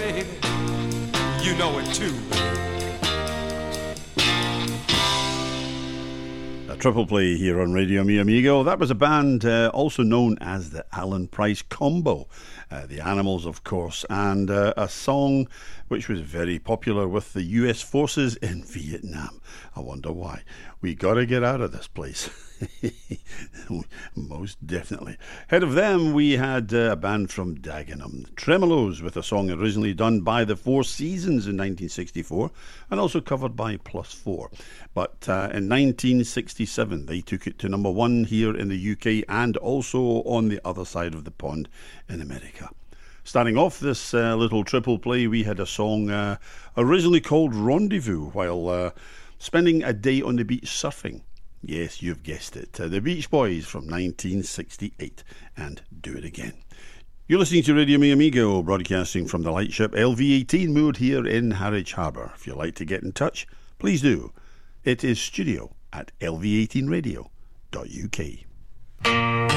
baby. You know it too, baby. A triple play here on Radio Mi Amigo. That was a band also known as the Alan Price Combo. The Animals, of course, and a song which was very popular with the US forces in Vietnam. I wonder why. We gotta get out of this place. Most definitely. Ahead of them, we had a band from Dagenham, the Tremolos, with a song originally done by the Four Seasons in 1964 and also covered by Plus Four. But in 1967, they took it to number one here in the UK and also on the other side of the pond in America. Starting off this little triple play, we had a song originally called Rendezvous while spending a day on the beach surfing. Yes, you've guessed it. The Beach Boys from 1968 and Do It Again. You're listening to Radio Mi Amigo, broadcasting from the lightship LV18 moored here in Harwich Harbour. If you'd like to get in touch, please do. It is studio@lv18radio.uk.